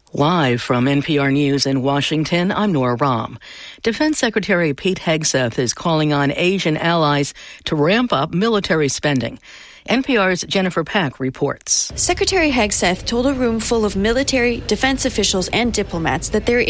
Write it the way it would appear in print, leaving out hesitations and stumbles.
Live from NPR News in Washington, I'm Nora Rahm. Defense Secretary Pete Hegseth is calling on Asian allies to ramp up military spending. NPR's Jennifer Pack reports. Secretary Hegseth told a room full of military, defense officials, and diplomats that there